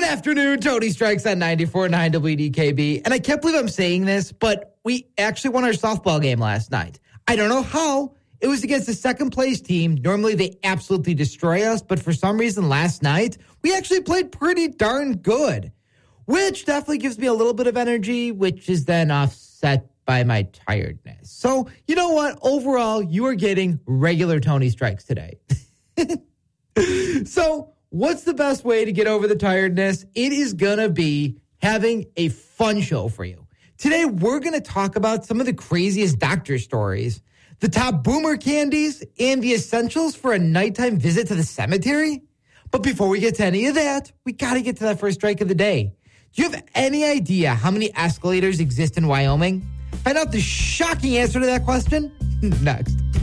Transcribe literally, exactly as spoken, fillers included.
afternoon, Tony Strikes on ninety-four point nine W D K B. And I can't believe I'm saying this, but we actually won our softball game last night. I don't know how. It was against the second place team. Normally they absolutely destroy us, but for some reason last night, we actually played pretty darn good, which definitely gives me a little bit of energy, which is then offset by my tiredness. So, you know what? Overall, you are getting regular Tony Strikes today. So, what's the best way to get over the tiredness? It is going to be having a fun show for you. Today, we're going to talk about some of the craziest doctor stories, the top boomer candies, and the essentials for a nighttime visit to the cemetery. But before we get to any of that, we got to get to that first strike of the day. Do you have any idea how many escalators exist in Wyoming? Find out the shocking answer to that question next.